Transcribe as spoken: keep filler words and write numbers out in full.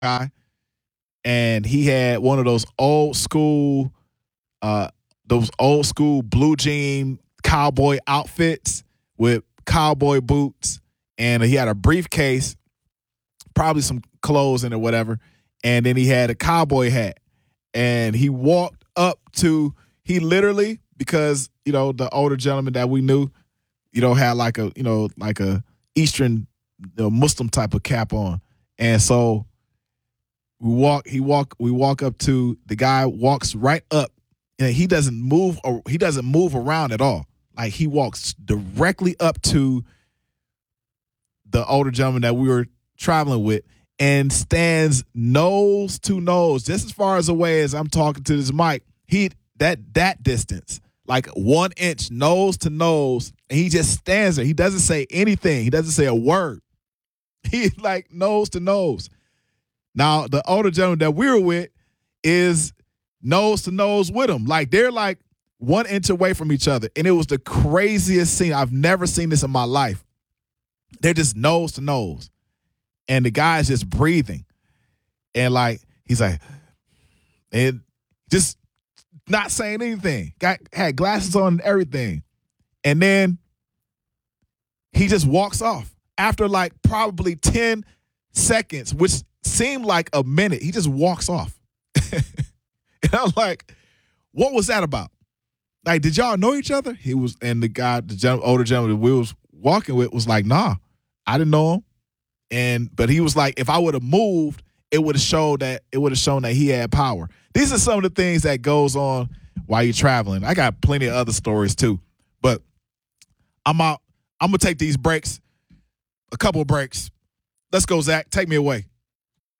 guy, and he had one of those old school, uh, those old school blue jean cowboy outfits with cowboy boots, and he had a briefcase, probably some clothes in it, whatever, and then he had a cowboy hat, and he walked up to, he literally, because you know the older gentleman that we knew, you know, had like a you know like a Eastern you know, Muslim type of cap on, and so we walk. He walk. We walk up to the guy. Walks right up, and he doesn't move. Or he doesn't move around at all. Like he walks directly up to the older gentleman that we were traveling with, and stands nose to nose, just as far as away as I'm talking to this mic. He that that distance, like one inch nose to nose, and he just stands there. He doesn't say anything. He doesn't say a word. He's like nose to nose. Now, the older gentleman that we were with is nose to nose with him. Like, they're like one inch away from each other. And it was the craziest scene. I've never seen this in my life. They're just nose to nose. And the guy's just breathing. And, like, he's like, and just not saying anything. Got had glasses on and everything. And then he just walks off after, like, probably ten seconds, which seemed like a minute. He just walks off. And I'm like, what was that about? Like, did y'all know each other? He was, and the guy, the gen- older gentleman that we was walking with was like, nah, I didn't know him. And, but he was like, if I would have moved, it would have showed that, it would have shown that he had power. These are some of the things that goes on while you're traveling. I got plenty of other stories too, but I'm out. I'm going to take these breaks, a couple of breaks. Let's go, Zach. Take me away.